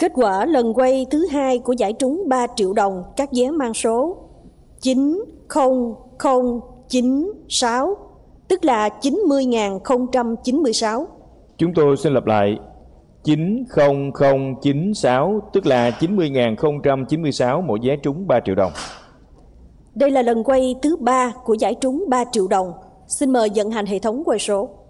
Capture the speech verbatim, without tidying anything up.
Kết quả lần quay thứ hai của giải trúng ba triệu đồng các vé mang số chín không không chín sáu, tức là chín mươi nghìn không trăm chín mươi sáu. Chúng tôi xin lặp lại. chín không không chín sáu, tức là chín mươi nghìn không trăm chín mươi sáu, mỗi vé trúng ba triệu đồng. Đây là lần quay thứ ba của giải trúng ba triệu đồng. Xin mời vận hành hệ thống quay số.